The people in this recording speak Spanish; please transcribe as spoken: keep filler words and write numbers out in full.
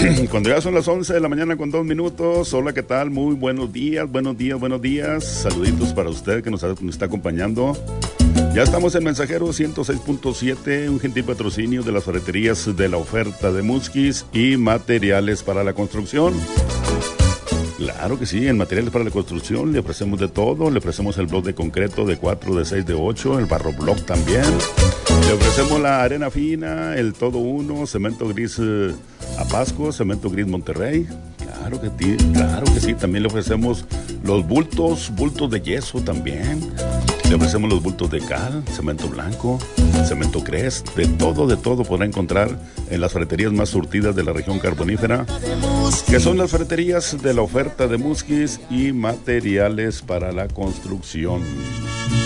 Cuando ya son las once de la mañana con dos minutos. Hola, ¿qué tal? Muy buenos días, buenos días, buenos días. Saluditos para usted que nos, nos está acompañando. Ya estamos en Mensajero ciento seis punto siete, un gentil patrocinio de las ferreterías de la oferta de Musquis y materiales para la construcción. Claro que sí, en materiales para la construcción le ofrecemos de todo. Le ofrecemos el bloc de concreto de cuatro, de seis, de ocho, el barro block también. Le ofrecemos la arena fina, el todo uno, cemento gris eh, Apasco, cemento gris Monterrey. Claro que sí, claro que sí. También le ofrecemos los bultos, bultos de yeso también. Le ofrecemos los bultos de cal, cemento blanco, cemento Crest, de todo, de todo podrá encontrar en las ferreterías más surtidas de la región carbonífera, que son las ferreterías de la oferta de Musquis y materiales para la construcción.